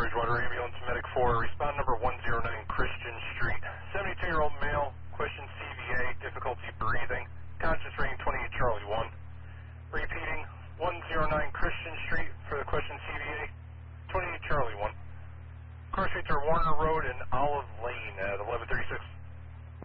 Bridgewater Ambulance Medic 4, respond number 109 Christian Street. 72-year-old male, question CVA, difficulty breathing, conscious rating 28 Charlie 1. Repeating, 109 Christian Street for the question CVA, 28 Charlie 1. Car streets are Warner Road and Olive Lane at 1136.